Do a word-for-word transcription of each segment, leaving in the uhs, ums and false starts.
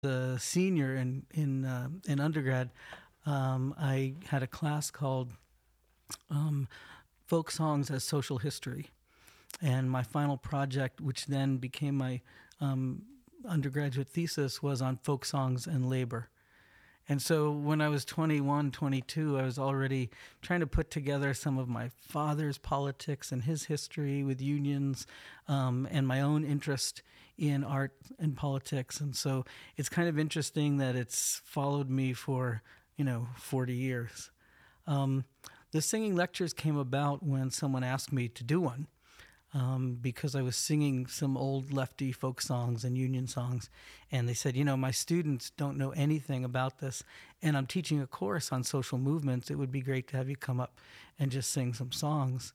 a senior in in uh, in undergrad, um, I had a class called um, Folk Songs as Social History, and my final project, which then became my um, undergraduate thesis, was on folk songs and labor. And so when I was twenty-one, twenty-two, I was already trying to put together some of my father's politics and his history with unions, um, and my own interest in art and politics. And so it's kind of interesting that it's followed me for, you know, forty years. Um, the singing lectures came about when someone asked me to do one. Um, because I was singing some old lefty folk songs and union songs. And they said, you know, my students don't know anything about this, and I'm teaching a course on social movements. It would be great to have you come up and just sing some songs.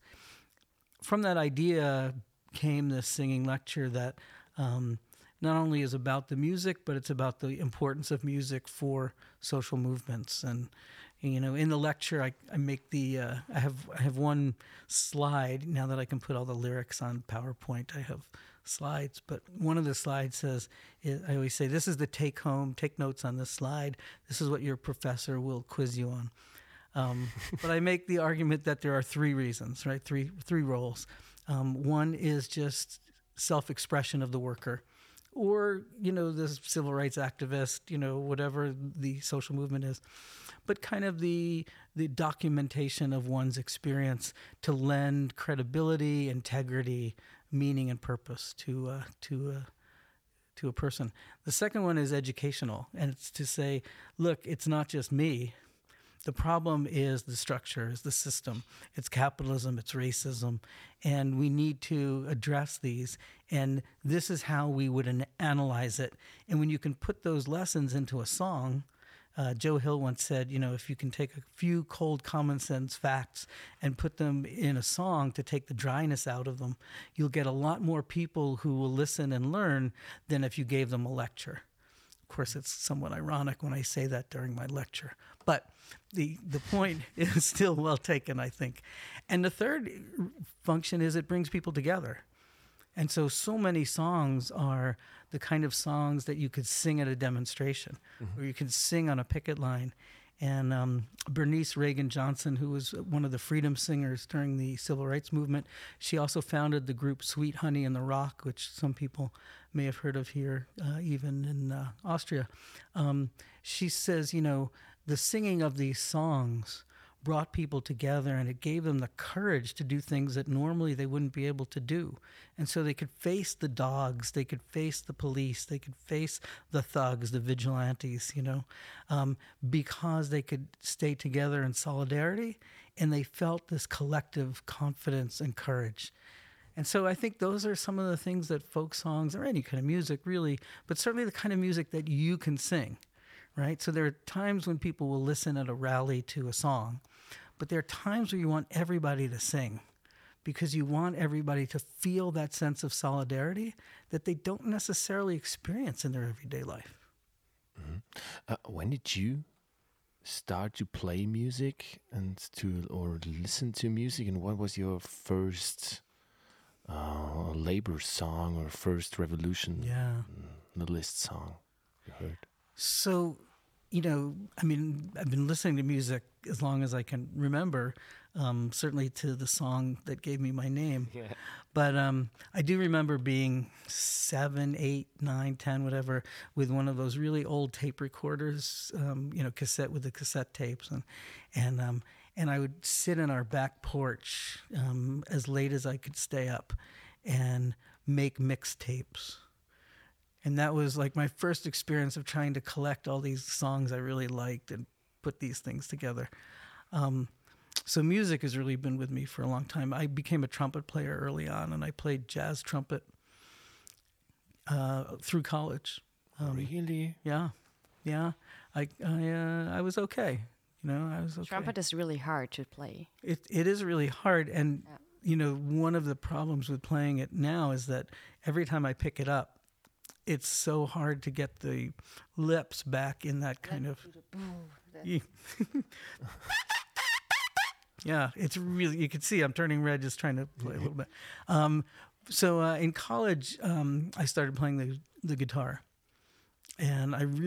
From that idea came this singing lecture that um, not only is about the music, but it's about the importance of music for social movements. And you know, in the lecture, I, I make the uh, I have I have one slide now that I can put all the lyrics on PowerPoint. I have slides, but one of the slides says, I always say, this is the take home. Take notes on this slide. This is what your professor will quiz you on. Um, but I make the argument that there are three reasons, right? Three three roles. Um, one is just self-expression of the worker, or, you know, the civil rights activist, you know, whatever the social movement is, but kind of the the documentation of one's experience to lend credibility, integrity, meaning, and purpose to uh, to uh, to a person. The second one is educational, and it's to say, look, it's not just me. The problem is the structure, is the system. It's capitalism, it's racism, and we need to address these. And this is how we would an- analyze it. And when you can put those lessons into a song, uh, Joe Hill once said, you know, if you can take a few cold common sense facts and put them in a song to take the dryness out of them, you'll get a lot more people who will listen and learn than if you gave them a lecture. Of course, it's somewhat ironic when I say that during my lecture, but the the point is still well taken, I think. And the third function is it brings people together. And so, so many songs are the kind of songs that you could sing at a demonstration, mm-hmm. or you could sing on a picket line. And um, Bernice Reagan Johnson, who was one of the freedom singers during the civil rights movement, she also founded the group Sweet Honey in the Rock, which some people may have heard of here, uh, even in uh, Austria. Um, she says, you know, the singing of these songs brought people together, and it gave them the courage to do things that normally they wouldn't be able to do. And so they could face the dogs, they could face the police, they could face the thugs, the vigilantes, you know, um, because they could stay together in solidarity, and they felt this collective confidence and courage. And so I think those are some of the things that folk songs, or any kind of music really, but certainly the kind of music that you can sing, right? So there are times when people will listen at a rally to a song, but there are times where you want everybody to sing, because you want everybody to feel that sense of solidarity that they don't necessarily experience in their everyday life. Mm-hmm. Uh, when did you start to play music and to or listen to music, and what was your first uh, labor song or first revolution yeah. list song you heard? So, you know, I mean, I've been listening to music as long as I can remember, um, certainly to the song that gave me my name. Yeah. But um, I do remember being seven, eight, nine, ten, whatever, with one of those really old tape recorders, um, you know, cassette with the cassette tapes. And and um, and I would sit in our back porch um, as late as I could stay up and make mixtapes. And that was like my first experience of trying to collect all these songs I really liked and put these things together. Um, so music has really been with me for a long time. I became a trumpet player early on, and I played jazz trumpet uh, through college. Um, really? Yeah, yeah. I I, uh, I was okay. You know, I was okay. Trumpet is really hard to play. It it is really hard, and yeah. you know, one of the problems with playing it now is that every time I pick it up, it's so hard to get the lips back in that kind of... Yeah, it's really... You can see I'm turning red just trying to play a little bit. Um, so uh, in college, um, I started playing the, the guitar. and I really